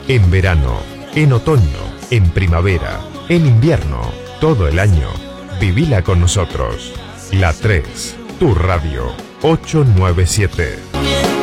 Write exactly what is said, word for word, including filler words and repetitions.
En verano, en otoño, en primavera, en invierno, todo el año, vivila con nosotros. La tres, tu radio, ocho nueve siete.